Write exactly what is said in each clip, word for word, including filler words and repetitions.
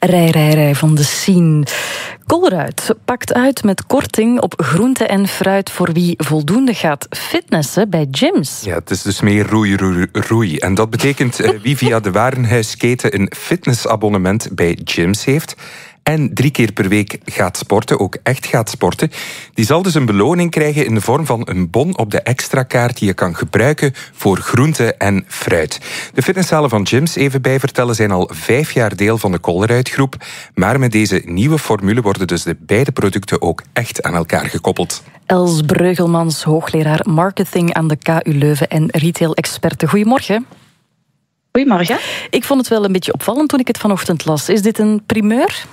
Rij, rij, rij van de Scene. Colruyt pakt uit met korting op groente en fruit voor wie voldoende gaat fitnessen bij gyms. Ja, het is dus meer roei, roei, roei. En dat betekent uh, wie via de warenhuisketen een fitnessabonnement bij gyms heeft en drie keer per week gaat sporten, ook echt gaat sporten, die zal dus een beloning krijgen in de vorm van een bon op de extra kaart die je kan gebruiken voor groente en fruit. De fitnesszalen van gyms, even bij vertellen, zijn al vijf jaar deel van de Colruyt-groep, maar met deze nieuwe formule worden dus de beide producten ook echt aan elkaar gekoppeld. Els Breugelmans, hoogleraar marketing aan de K U Leuven en retail-experte. Goedemorgen. Goedemorgen. Ik vond het wel een beetje opvallend toen ik het vanochtend las. Is dit een primeur?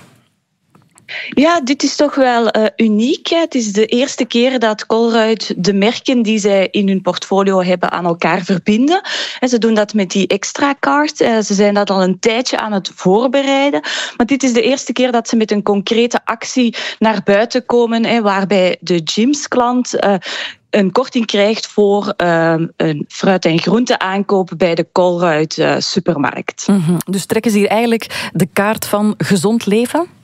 Ja, dit is toch wel uh, uniek. Hè. Het is de eerste keer dat Colruyt de merken die zij in hun portfolio hebben aan elkaar verbinden. En ze doen dat met die extra card. Uh, ze zijn dat al een tijdje aan het voorbereiden. Maar dit is de eerste keer dat ze met een concrete actie naar buiten komen, hè, waarbij de gymsklant Uh, een korting krijgt voor uh, een fruit- en groente aankoop bij de Colruyt uh, supermarkt. Mm-hmm. Dus trekken ze hier eigenlijk de kaart van gezond leven?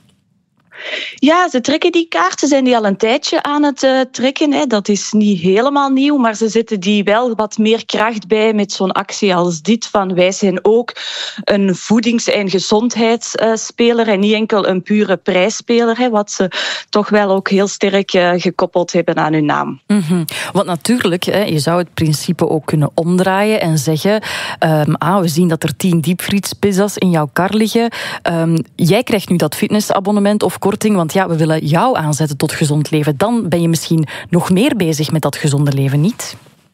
Ja, ze trekken die kaart. Ze zijn die al een tijdje aan het uh, trekken. Hè. Dat is niet helemaal nieuw, maar ze zetten die wel wat meer kracht bij met zo'n actie als dit. Van wij zijn ook een voedings- en gezondheidsspeler en niet enkel een pure prijsspeler. Hè, wat ze toch wel ook heel sterk uh, gekoppeld hebben aan hun naam. Mm-hmm. Want natuurlijk, hè, je zou het principe ook kunnen omdraaien en zeggen, um, ah, we zien dat er tien diepvriespizza's in jouw kar liggen. Um, jij krijgt nu dat fitnessabonnement of korting, want ja, we willen jou aanzetten tot gezond leven. Dan ben je misschien nog meer bezig met dat gezonde leven, niet?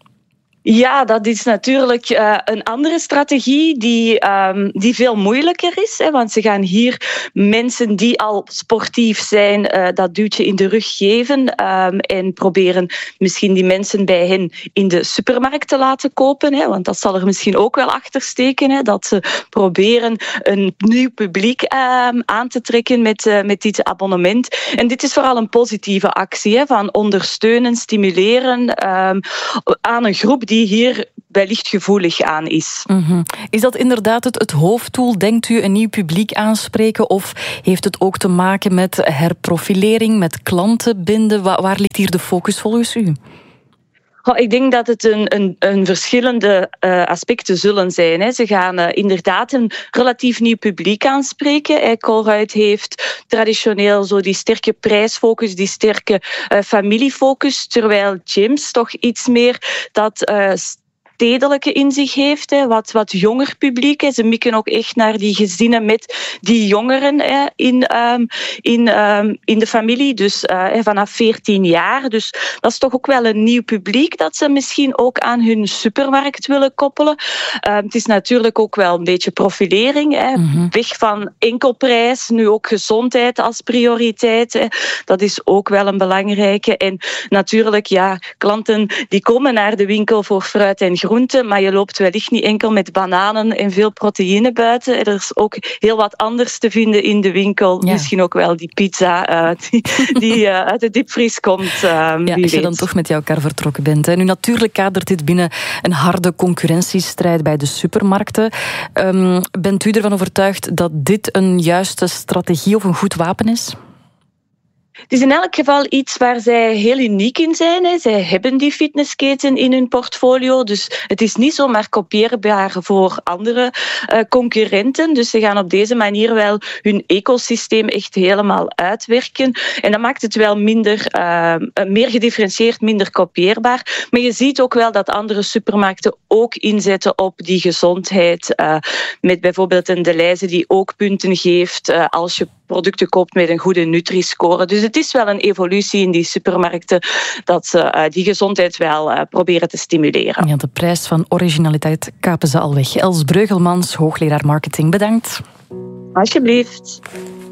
Ja, dat is natuurlijk uh, een andere strategie die, um, die veel moeilijker is. Hè, want ze gaan hier mensen die al sportief zijn uh, dat duwtje in de rug geven um, en proberen misschien die mensen bij hen in de supermarkt te laten kopen. Hè, want dat zal er misschien ook wel achter steken. Hè, dat ze proberen een nieuw publiek um, aan te trekken met, uh, met dit abonnement. En dit is vooral een positieve actie, hè, van ondersteunen, stimuleren um, aan een groep die die hier wellicht gevoelig aan is. Mm-hmm. Is dat inderdaad het, het hoofddoel? Denkt u een nieuw publiek aanspreken? Of heeft het ook te maken met herprofilering, met klanten binden? Waar, waar ligt hier de focus volgens u? Oh, ik denk dat het een, een, een verschillende uh, aspecten zullen zijn. Hè. Ze gaan uh, inderdaad een relatief nieuw publiek aanspreken. Hè. Colruyt heeft traditioneel zo die sterke prijsfocus, die sterke uh, familiefocus, terwijl gyms toch iets meer dat Uh, stedelijke in zich heeft, hè, wat, wat jonger publiek. Hè. Ze mikken ook echt naar die gezinnen met die jongeren hè, in, um, in, um, in de familie, dus uh, vanaf veertien jaar. Dus dat is toch ook wel een nieuw publiek dat ze misschien ook aan hun supermarkt willen koppelen. Uh, het is natuurlijk ook wel een beetje profilering. Hè. Mm-hmm. Weg van enkelprijs, nu ook gezondheid als prioriteit. Hè. Dat is ook wel een belangrijke. En natuurlijk, ja, klanten die komen naar de winkel voor fruit en groente, maar je loopt wellicht niet enkel met bananen en veel proteïne buiten. Er is ook heel wat anders te vinden in de winkel. Ja. Misschien ook wel die pizza uh, die, die uh, uit de diepvries komt. Uh, ja, als je weet. dan toch met jouw kar vertrokken bent. Hè. Nu, natuurlijk kadert dit binnen een harde concurrentiestrijd bij de supermarkten. Um, bent u ervan overtuigd dat dit een juiste strategie of een goed wapen is? Het is in elk geval iets waar zij heel uniek in zijn. Hè. Zij hebben die fitnessketen in hun portfolio, dus het is niet zomaar kopieerbaar voor andere uh, concurrenten. Dus ze gaan op deze manier wel hun ecosysteem echt helemaal uitwerken. En dat maakt het wel minder, uh, meer gedifferentieerd, minder kopieerbaar. Maar je ziet ook wel dat andere supermarkten ook inzetten op die gezondheid. Uh, met bijvoorbeeld een Delhaize die ook punten geeft uh, als je producten koopt met een goede Nutri-score. Dus het is wel een evolutie in die supermarkten dat ze uh, die gezondheid wel uh, proberen te stimuleren. Ja, de prijs van originaliteit kapen ze al weg. Els Breugelmans, hoogleraar marketing, bedankt. Alsjeblieft.